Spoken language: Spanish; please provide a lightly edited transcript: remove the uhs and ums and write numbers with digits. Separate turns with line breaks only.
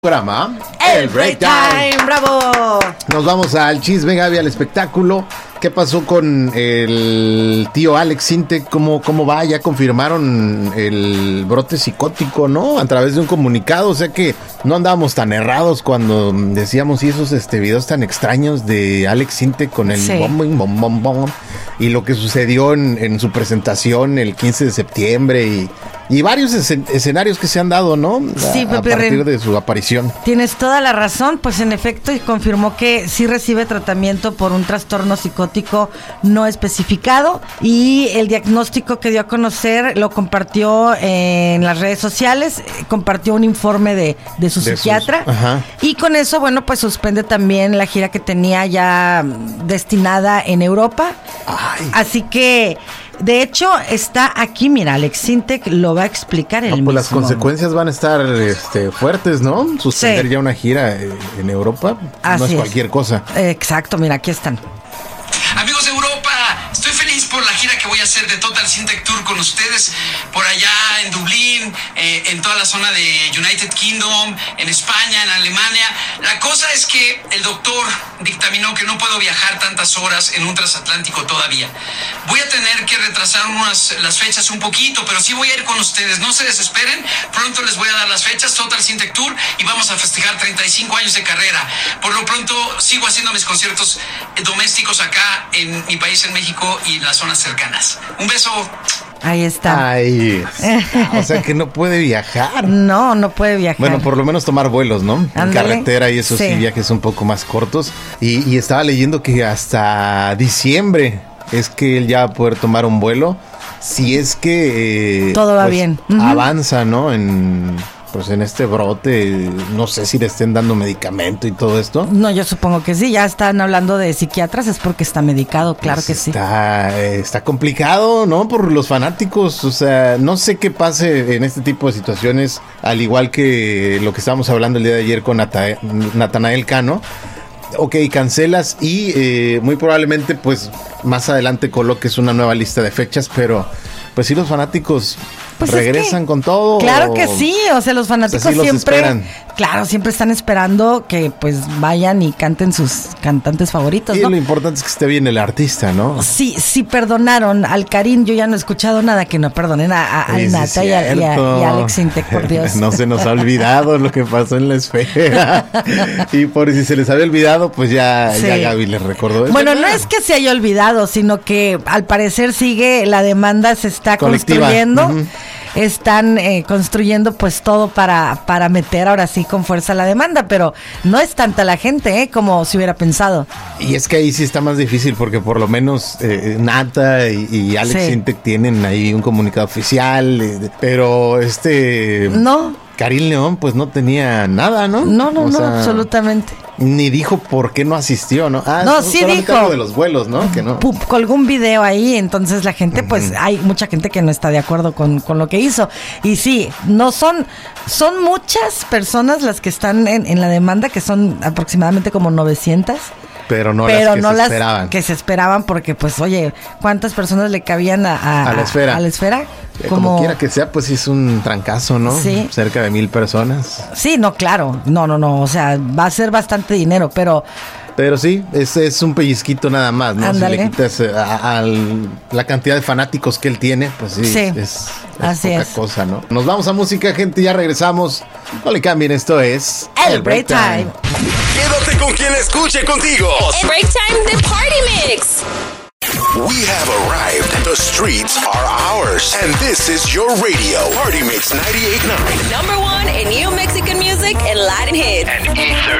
Programa
El Break Time, bravo.
Nos vamos al chisme, Gaby, al espectáculo. ¿Qué pasó con el tío Alex Sintek? ¿Cómo va? Ya confirmaron el brote psicótico, ¿no? A través de un comunicado, o sea que no andábamos tan errados cuando decíamos esos videos tan extraños de Alex Sintek con el bom, y lo que sucedió en su presentación el 15 de septiembre y varios escenarios que se han dado, ¿no?
Sí,
a partir de su aparición.
Tienes toda la razón, pues en efecto confirmó que sí recibe tratamiento por un trastorno psicótico no especificado y el diagnóstico que dio a conocer lo compartió en las redes sociales, compartió un informe de su psiquiatra y con eso, bueno, pues suspende también la gira que tenía ya destinada en Europa.
Ay.
Así que de hecho, está aquí, mira, Alex Sintek lo va a explicar él mismo.
Pues las consecuencias van a estar fuertes, ¿no? Suspender ya una gira en Europa no es cualquier cosa.
Exacto, mira, aquí están.
Amigos de Europa, estoy feliz por la gira que voy a hacer de Total Sintek Tour con ustedes por allá en Dublín, en toda la zona de United Kingdom, en España, en Alemania. La cosa es que el doctor dictaminó que no puedo viajar tantas horas en un transatlántico todavía. Voy a tener que retrasar las fechas un poquito, pero sí voy a ir con ustedes. No se desesperen, pronto les voy a dar las fechas, Total Sintek Tour, y vamos a festejar 35 años de carrera. Por lo pronto sigo haciendo mis conciertos domésticos acá en mi país, en México, y en las zonas cercanas. Un beso.
Ahí está.
Ay, o sea que no puede viajar.
No puede viajar.
Bueno, por lo menos tomar vuelos, ¿no?
Ándale.
En carretera y eso sí, viajes un poco más cortos. Y estaba leyendo que hasta diciembre es que él ya va a poder tomar un vuelo. Si es que
todo va bien.
Avanza, ¿no? En este brote, no sé si le estén dando medicamento y todo esto.
No, yo supongo que sí, ya están hablando de psiquiatras, es porque está medicado, claro que sí.
Está complicado, ¿no? Por los fanáticos, o sea, no sé qué pase en este tipo de situaciones, al igual que lo que estábamos hablando el día de ayer con Natanael Cano. Ok, cancelas y muy probablemente pues más adelante coloques una nueva lista de fechas, pero pues sí los fanáticos pues regresan con todo.
Claro que sí, o sea, los fanáticos
sí
siempre
esperan.
Claro, siempre están esperando que pues vayan y canten sus cantantes favoritos,
y
¿no?
lo importante es que esté bien el artista, ¿no?
Sí, perdonaron al Karim, yo ya no he escuchado nada que no perdonen al Nata y a Alex Sintek, por Dios.
No se nos ha olvidado lo que pasó en la esfera. Y por si se les había olvidado, pues ya Gaby les recordó.
Bueno, no es que se haya olvidado, sino que al parecer sigue, la demanda se está construyendo. Están construyendo pues todo para meter ahora sí con fuerza la demanda, pero no es tanta la gente como se hubiera pensado.
Y es que ahí sí está más difícil porque por lo menos Nata y Alex Sintek tienen ahí un comunicado oficial, pero
no.
Karim León pues no tenía nada, ¿no?
No, absolutamente.
Ni dijo por qué no asistió, ¿no?
No, sí dijo.
Algo de los vuelos, ¿no? Que no.
Colgó un video ahí, entonces la gente, pues, hay mucha gente que no está de acuerdo con lo que hizo. Y sí, no son muchas personas las que están en la demanda, que son aproximadamente como 900.
Pero no las que se esperaban.
Porque, pues, oye, ¿cuántas personas le cabían a la esfera? A la esfera.
Como quiera que sea, pues sí es un trancazo, ¿no?
Sí.
Cerca de 1,000 personas.
Sí, no, claro. No. O sea, va a ser bastante dinero, pero
sí, es un pellizquito nada más, ¿no?
Ándale.
Si le quitas la cantidad de fanáticos que él tiene, pues sí. Es poca cosa, ¿no? Nos vamos a música, gente, ya regresamos. No le cambien, esto es
El Break Time.
Quédate con quien escuche contigo.
El Break Time de Party Mix.
We have arrived. The streets are ours. And this is your radio. Party Mix 98.9.
Number one in new Mexican music and Latin hits.
And Ether